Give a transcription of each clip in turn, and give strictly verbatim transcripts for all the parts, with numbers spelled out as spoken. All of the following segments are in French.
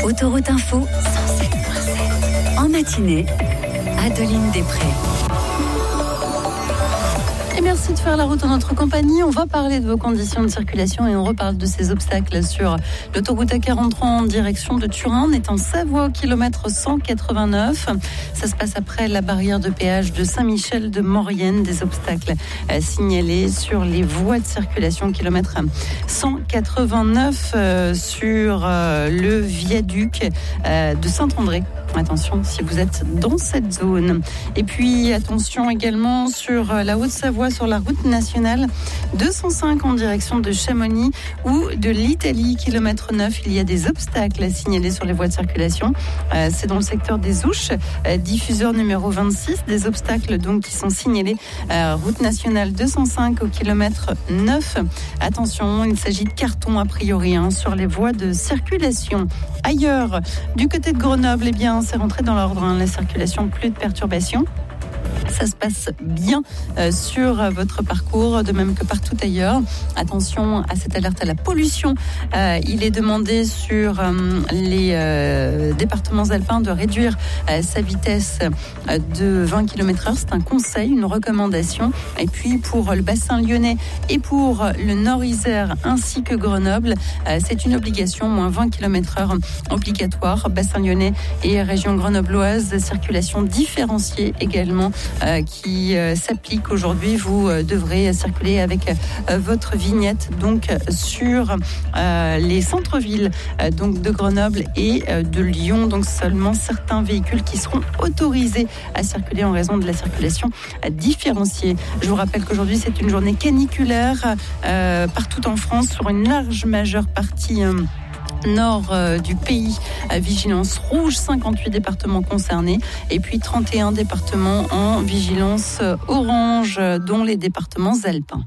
Autoroute Info, cent sept virgule sept. En matinée, Adeline Després. Et merci de faire la route en notre compagnie. On va parler de vos conditions de circulation et on reparle de ces obstacles sur l'autoroute A quarante-trois en direction de Turin. On est en Savoie au kilomètre cent quatre-vingt-neuf. Ça se passe après la barrière de péage de Saint-Michel de Maurienne. Des obstacles signalés sur les voies de circulation kilomètre cent quatre-vingt-neuf euh, sur euh, le viaduc euh, de Saint-André. Attention si vous êtes dans cette zone. Et puis attention également sur la Haute-Savoie, sur la route nationale deux cent cinq en direction de Chamonix ou de l'Italie, kilomètre neuf. Il y a des obstacles à signaler sur les voies de circulation. Euh, c'est dans le secteur des Ouches, euh, diffuseur numéro vingt-six. Des obstacles donc qui sont signalés. Euh, route nationale deux cent cinq au kilomètre neuf. Attention, il s'agit de cartons a priori hein, sur les voies de circulation. Ailleurs, du côté de Grenoble, eh bien, c'est rentré dans l'ordre, hein, la circulation, plus de perturbations. Ça se passe bien euh, sur votre parcours, de même que partout ailleurs. Attention à cette alerte à la pollution. Euh, il est demandé sur euh, les euh, départements alpins de réduire euh, sa vitesse euh, de vingt kilomètres heure. C'est un conseil, une recommandation. Et puis pour le bassin lyonnais et pour le Nord-Isère ainsi que Grenoble, euh, c'est une obligation, moins vingt kilomètres heure obligatoire. Bassin lyonnais et région grenobloise, circulation différenciée également. Euh, qui euh, s'applique aujourd'hui. Vous euh, devrez circuler avec euh, votre vignette donc sur euh, les centres-villes euh, donc de Grenoble et euh, de Lyon. Donc seulement certains véhicules qui seront autorisés à circuler en raison de la circulation euh, différenciée. Je vous rappelle qu'aujourd'hui c'est une journée caniculaire euh, partout en France sur une large majeure partie euh, nord euh, du pays, à vigilance rouge, cinquante-huit départements concernés et puis trente et un départements en vigilance euh, orange, euh, dont les départements alpins.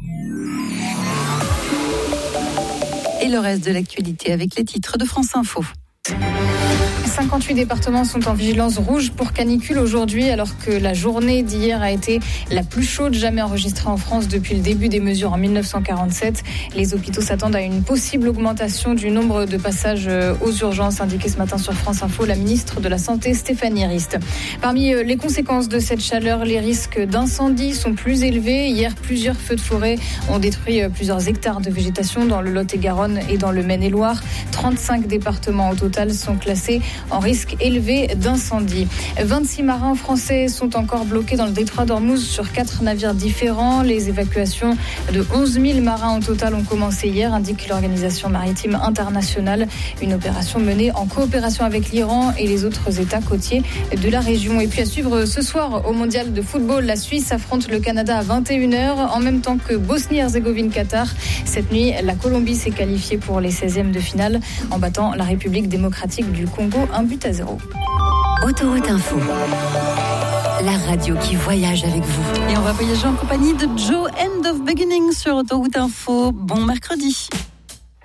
Et le reste de l'actualité avec les titres de France Info. cinquante-huit départements sont en vigilance rouge pour canicule aujourd'hui, alors que la journée d'hier a été la plus chaude jamais enregistrée en France depuis le début des mesures en dix-neuf cent quarante-sept. Les hôpitaux s'attendent à une possible augmentation du nombre de passages aux urgences, indiqué ce matin sur France Info la ministre de la Santé Stéphanie Rist. Parmi les conséquences de cette chaleur, les risques d'incendie sont plus élevés. Hier, plusieurs feux de forêt ont détruit plusieurs hectares de végétation dans le Lot-et-Garonne et dans le Maine-et-Loire. trente-cinq départements au total sont classés en risque élevé d'incendie. vingt-six marins français sont encore bloqués dans le détroit d'Ormuz sur quatre navires différents. Les évacuations de onze mille marins au total ont commencé hier, indique l'Organisation maritime internationale. Une opération menée en coopération avec l'Iran et les autres États côtiers de la région. Et puis à suivre ce soir au mondial de football, la Suisse affronte le Canada à vingt et une heures en même temps que Bosnie-Herzégovine-Qatar. Cette nuit, la Colombie s'est qualifiée pour les seizièmes de finale en battant la République démocratique du Congo un but à zéro. Autoroute Info, la radio qui voyage avec vous. Et on va voyager en compagnie de Joe, End of Beginning sur Autoroute Info. Bon mercredi.